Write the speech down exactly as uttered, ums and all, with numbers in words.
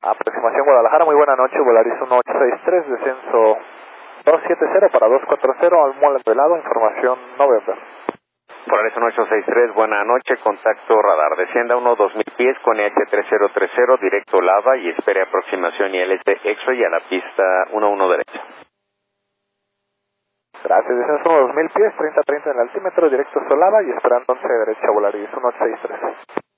Aproximación Guadalajara, muy buena noche, Volaris uno ocho seis tres, descenso dos siete cero para dos cuatro cero, al muelle velado, información November. Volaris uno ocho seis tres, buena noche, contacto radar, descienda uno dos mil pies con E H tres cero tres cero, directo Lava y espere aproximación I L T EXO y a la pista uno uno derecha. Gracias, descenso uno dos mil pies, treinta treinta en el altímetro, directo Solava y esperando once derecha, Volaris uno ocho seis tres.